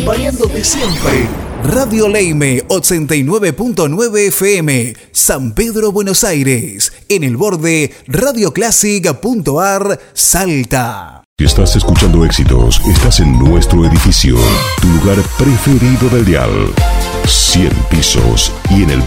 acompañándote siempre. Radio Leime 89.9 FM, San Pedro, Buenos Aires, en el borde radioclásica.ar, Salta. Si estás escuchando éxitos, estás en nuestro edificio, tu lugar preferido del dial. 100 pisos y en el